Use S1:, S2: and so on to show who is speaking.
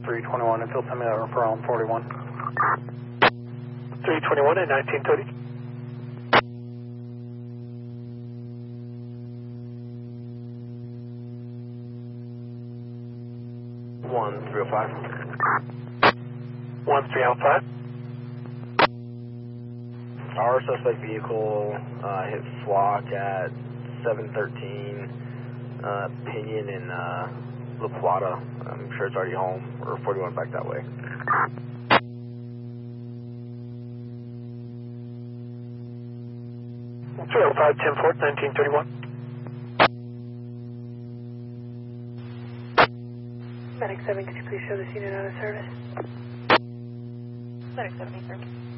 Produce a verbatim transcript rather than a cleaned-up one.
S1: three twenty-one, if you'll send me that referral on forty-one.
S2: three twenty-one and nineteen thirty.
S3: one three oh five.
S2: one three oh five.
S3: Our suspect vehicle uh, hit flock at seven thirteen, uh, Pinion in uh, La Plata. I'm sure it's already home, or forty-one back that way.
S2: three oh five, ten four, nineteen thirty-one.
S4: Medic seven, could you please show this unit out of service?
S5: Medic seven, confirmed.